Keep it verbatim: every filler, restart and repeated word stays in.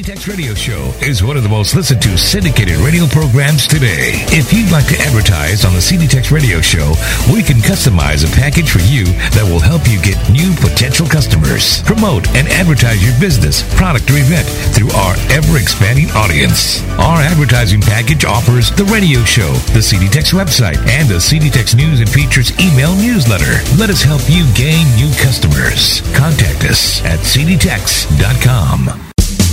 Tex Radio Show is one of the most listened to syndicated radio programs today. If you'd like to advertise on the C D Tex Radio Show, we can customize a package for you that will help you get new potential customers. Promote and advertise your business, product, or event through our ever-expanding audience. Our advertising package offers the radio show, the C D Tex website, and the C D Tex News and Features email newsletter. Let us help you gain new customers. Contact us at c d tex dot com.